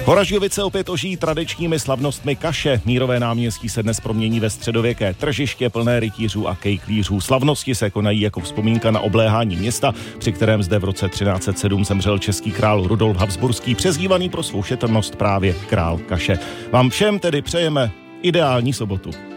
Horažďovice opět ožijí tradičními slavnostmi kaše. Mírové náměstí se dnes promění ve středověké tržiště plné rytířů a kejklířů. Slavnosti se konají jako vzpomínka na obléhání města, při kterém zde v roce 1307 zemřel český král Rudolf Habsburský, přezdívaný pro svou šetrnost právě král kaše. Vám všem tedy přejeme ideální sobotu.